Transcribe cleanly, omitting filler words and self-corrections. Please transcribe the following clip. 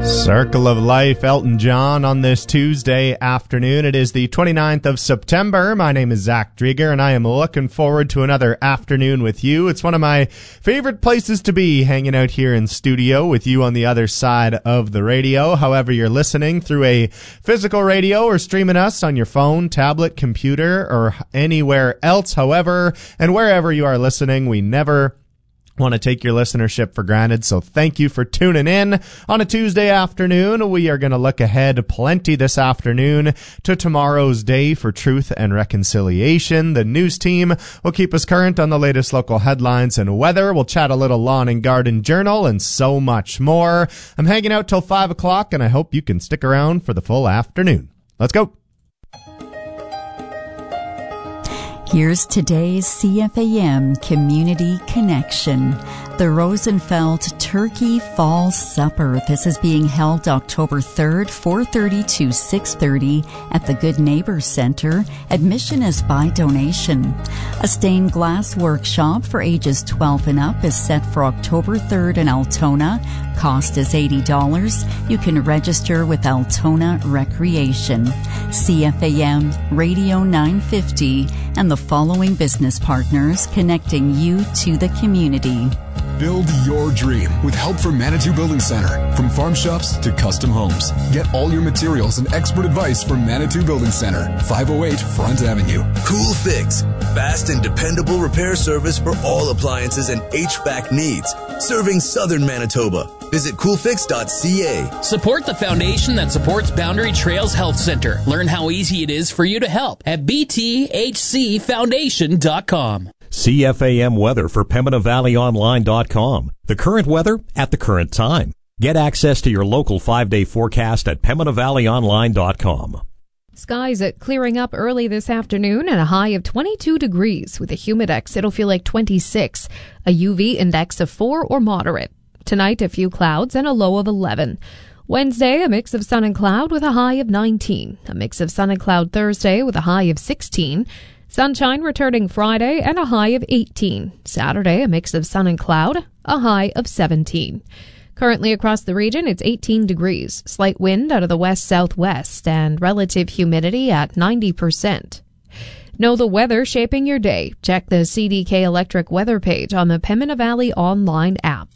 Circle of Life, Elton John on this Tuesday afternoon. It is the 29th of September. My name is Zach Drieger, and I am looking forward to another afternoon with you. It's one of my favorite places to be, hanging out here in studio with you on the other side of the radio. However you're listening, through a physical radio or streaming us on your phone, tablet, computer, or anywhere else. However, and wherever you are listening, we never want to take your listenership for granted, so thank you for tuning in on a Tuesday afternoon. We are going to look ahead plenty this afternoon to tomorrow's Day for Truth and Reconciliation. The news team will keep us current on the latest local headlines and weather. We'll chat a little lawn and garden journal and so much more. I'm hanging out till 5 o'clock, and I hope you can stick around for the full afternoon. Let's go. Here's today's CFAM Community Connection. The Rosenfeld Turkey Fall Supper. This is being held October 3rd, 4:30 to 6:30 at the Good Neighbors Center. Admission is by donation. A stained glass workshop for ages 12 and up is set for October 3rd in Altona. Cost is $80. You can register with Altona Recreation. CFAM Radio 950 and the following business partners connecting you to the community. Build your dream with help from Manitou Building Center. From farm shops to custom homes. Get all your materials and expert advice from Manitou Building Center, 508 Front Avenue. Cool Fix. Fast and dependable repair service for all appliances and HVAC needs. Serving Southern Manitoba. Visit coolfix.ca. Support the foundation that supports Boundary Trails Health Center. Learn how easy it is for you to help at bthcfoundation.com. CFAM weather for PembinaValleyOnline.com. The current weather at the current time. Get access to your local 5-day forecast at PembinaValleyOnline.com. Skies clearing up early this afternoon and a high of 22 degrees. With a humidex, it'll feel like 26. A UV index of 4 or moderate. Tonight, a few clouds and a low of 11. Wednesday, a mix of sun and cloud with a high of 19. A mix of sun and cloud Thursday with a high of 16. Sunshine returning Friday and a high of 18. Saturday, a mix of sun and cloud, a high of 17. Currently across the region, it's 18 degrees. Slight wind out of the west-southwest and relative humidity at 90%. Know the weather shaping your day. Check the CDK Electric weather page on the Pembina Valley online app.